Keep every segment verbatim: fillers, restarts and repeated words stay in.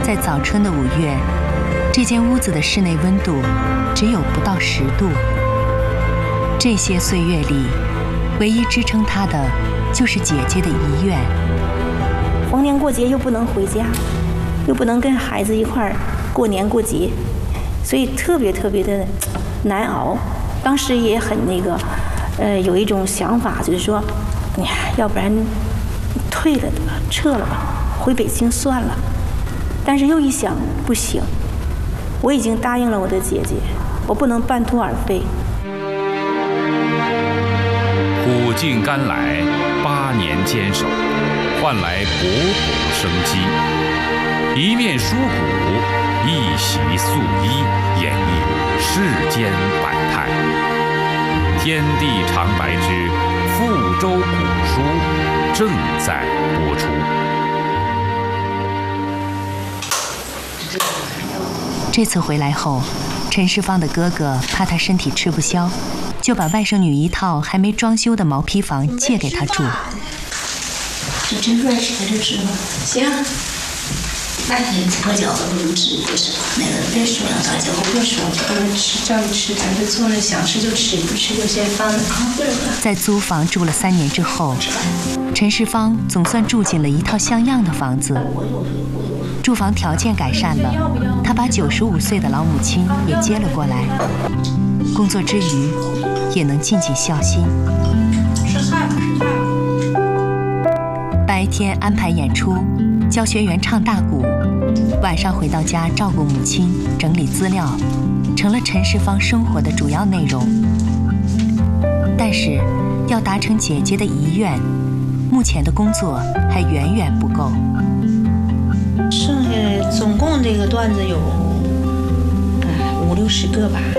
在早春的五月，这间屋子的室内温度只有不到十度。这些岁月里，唯一支撑她的就是姐姐的遗愿。 逢年过节又不能回家，又不能跟孩子一块儿过年过节，所以特别特别的难熬。当时也很那个，呃，有一种想法，就是说，哎呀，要不然退了吧，撤了吧，回北京算了。但是又一想，不行，我已经答应了我的姐姐，我不能半途而废。 苦尽甘来，八年坚守，换来勃勃生机。一面书古，一袭素衣，演绎世间百态。天地长白之富州古书正在播出。 这次回来后，陈世芳的哥哥怕他身体吃不消，就把外甥女一套还没装修的毛坯房借给他住。 就蒸出来吃还是吃吗？行。那你破饺子不能吃，不是那个别说了，大家不说，不能吃，照着吃，咱这做了想吃就吃，不吃就先放着啊。 在租房住了三年之后，陈世芳总算住进了一套像样的房子。住房条件改善了，他把九十五岁的老母亲也接了过来，工作之余也能尽尽孝心。 吃菜吧，吃菜吧。 白天安排演出，教学员唱大鼓，晚上回到家照顾母亲，整理资料，成了陈世芳生活的主要内容。但是，要达成姐姐的遗愿，目前的工作还远远不够。 剩下总共这个段子有，哎，五六十个吧。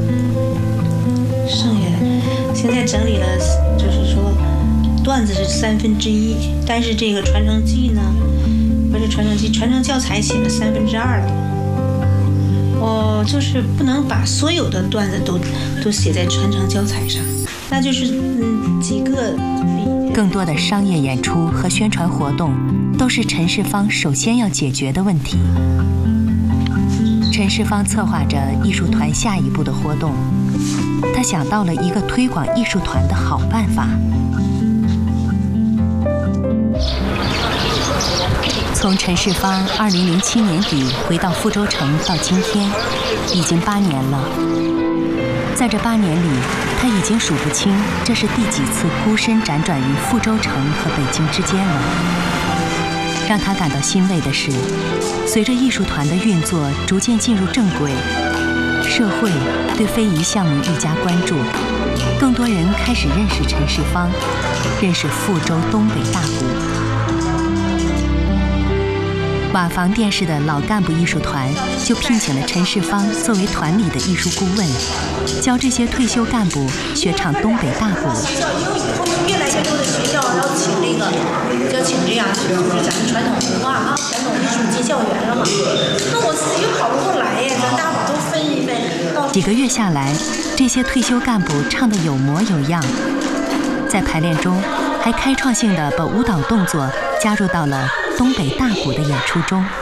剩下的现在整理了，就是说段子是三分之一，但是这个传承记呢，不是传承记，传承教材写了三分之二了。哦，就是不能把所有的段子都都写在传承教材上，那就是嗯几个。 更多的商业演出和宣传活动都是陈世芳首先要解决的问题。陈世芳策划着艺术团下一步的活动，他想到了一个推广艺术团的好办法。从陈世芳二零零七年底回到富州城到今天，已经八年了。在这八年里，他已经数不清这是第几次孤身辗转于富州城和北京之间了。让他感到欣慰的是，随着艺术团的运作逐渐进入正轨，社会对非遗项目愈加关注，更多人开始认识陈世芳，认识富州东北大鼓。瓦房店市的老干部艺术团就聘请了陈世芳作为团里的艺术顾问，教这些退休干部学唱东北大鼓。 以后以后越来越多的学校要请这个，要请这样的，就是咱们传统文化啊，传统艺术进校园了嘛。那我自己又跑不过来呀，咱大伙都分一分。 几个月下来，这些退休干部唱得有模有样，在排练中还开创性地把舞蹈动作加入到了东北大鼓的演出中。